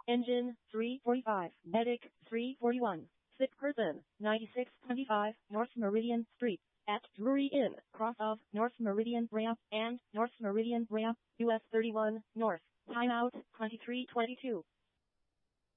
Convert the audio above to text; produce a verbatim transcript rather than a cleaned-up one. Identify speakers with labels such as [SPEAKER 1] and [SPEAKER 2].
[SPEAKER 1] Engine three forty-five. Medic three forty-one. Sick person ninety-six twenty-five North Meridian Street. At Drury Inn, cross of North Meridian Ramp and North Meridian Ramp, U S thirty-one, North. Timeout twenty-three twenty-two.